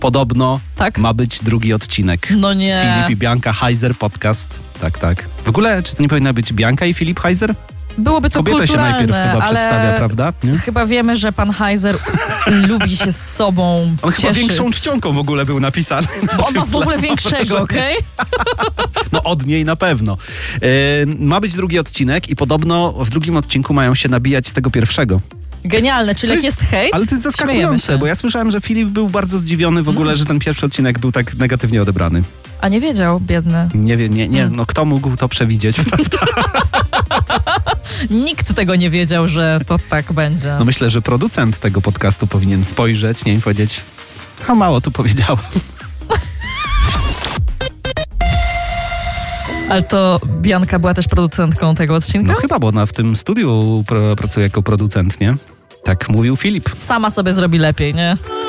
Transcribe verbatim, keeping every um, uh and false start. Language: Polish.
Podobno Tak? ma być drugi odcinek. No nie. Filip i Bianka Heiser podcast. Tak, tak. W ogóle, czy to nie powinna być Bianka i Filip Heiser? Byłoby to Kobieta się kulturalne, najpierw chyba ale przedstawia, prawda? Nie? chyba wiemy, że pan Heiser lubi się z sobą On chyba cieszyć. większą czcionką w ogóle był napisany. Bo on ma w ogóle większego, okej? No od niej na pewno. E, ma być drugi odcinek i podobno w drugim odcinku mają się nabijać z tego pierwszego. Genialne, czyli To jak jest hejt? Ale to jest Śmiejemy zaskakujące, się. bo ja słyszałem, że Filip był bardzo zdziwiony w ogóle, Mm. że ten pierwszy odcinek był tak negatywnie odebrany. A nie wiedział, biedny. Nie wiem, nie, nie, Mm. no kto mógł to przewidzieć? Nikt tego nie wiedział, że to tak będzie. No myślę, że producent tego podcastu powinien spojrzeć, nie, i powiedzieć, a mało tu powiedziałem. Ale to Bianka była też producentką tego odcinka? No chyba, bo ona w tym studiu pro, pracuje jako producent, nie? Tak mówił Filip. Sama sobie zrobi lepiej, nie?